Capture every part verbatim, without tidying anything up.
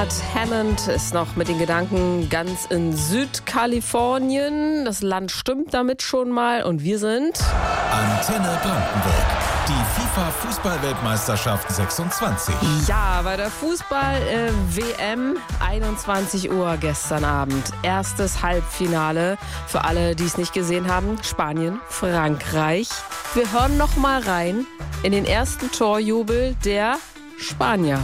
Bernard Hammond ist noch mit den Gedanken ganz in Südkalifornien. Das Land stimmt damit schon mal und wir sind Antenne Brandenburg. Die FIFA-Fußball-Weltmeisterschaft sechsundzwanzig. Ja, bei der Fußball-W M einundzwanzig Uhr gestern Abend. Erstes Halbfinale für alle, die es nicht gesehen haben. Spanien, Frankreich. Wir hören noch mal rein in den ersten Torjubel der Spanier.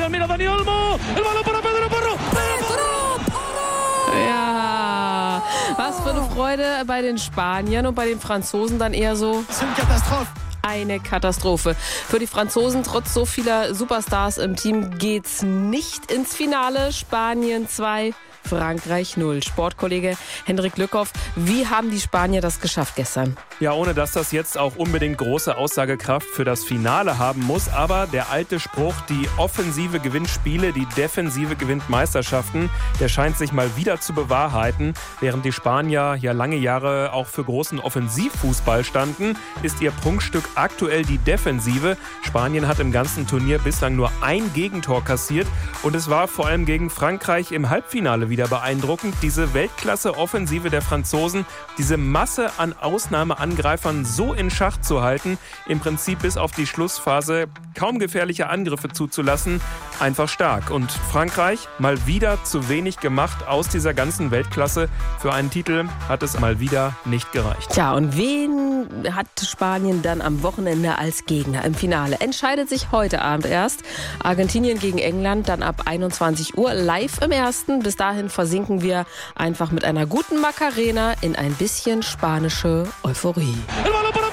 Ja, was für eine Freude bei den Spaniern und bei den Franzosen dann eher so eine Katastrophe. Für die Franzosen, trotz so vieler Superstars im Team, geht's nicht ins Finale. Spanien zwei, Frankreich null. Sportkollege Hendrik Lückhoff, wie haben die Spanier das geschafft gestern? Ja, ohne dass das jetzt auch unbedingt große Aussagekraft für das Finale haben muss. Aber der alte Spruch, die Offensive gewinnt Spiele, die Defensive gewinnt Meisterschaften, der scheint sich mal wieder zu bewahrheiten. Während die Spanier ja lange Jahre auch für großen Offensivfußball standen, ist ihr Prunkstück aktuell die Defensive. Spanien hat im ganzen Turnier bislang nur ein Gegentor kassiert. Und es war vor allem gegen Frankreich im Halbfinale wieder beeindruckend. Diese Weltklasse-Offensive der Franzosen, diese Masse an Ausnahmeangreifern so in Schach zu halten, im Prinzip bis auf die Schlussphase kaum gefährliche Angriffe zuzulassen, einfach stark. Und Frankreich mal wieder zu wenig gemacht aus dieser ganzen Weltklasse. Für einen Titel hat es mal wieder nicht gereicht. Tja, und wen hat Spanien dann am Wochenende als Gegner im Finale? Entscheidet sich heute Abend erst. Argentinien gegen England, dann ab einundzwanzig Uhr live im Ersten. Bis dahin versinken wir einfach mit einer guten Macarena in ein bisschen spanische Euphorie.